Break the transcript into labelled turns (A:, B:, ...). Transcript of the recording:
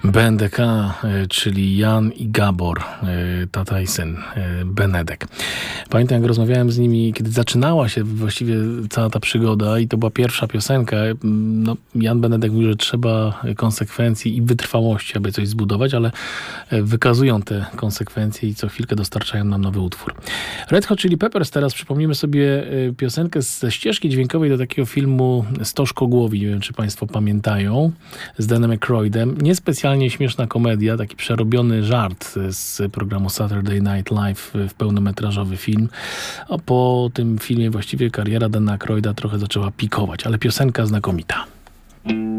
A: BNDK, czyli Jan i Gabor, tata i syn, Benedek. Pamiętam, jak rozmawiałem z nimi, kiedy zaczynała się właściwie cała ta przygoda i to była pierwsza piosenka. No, Jan Benedek mówił, że trzeba konsekwencji i wytrwałości, aby coś zbudować, ale wykazują te konsekwencje i co chwilkę dostarczają nam nowy utwór. Red Hot Chili Peppers, teraz przypomnimy sobie piosenkę ze ścieżki dźwiękowej do takiego filmu Stożkogłowi, nie wiem, czy państwo pamiętają, z Danem Aykroydem. Niespecjalnie śmieszna komedia, taki przerobiony żart z programu Saturday Night Live w pełnometrażowy film. A po tym filmie właściwie kariera Dana Aykroyda trochę zaczęła pikować, ale piosenka znakomita.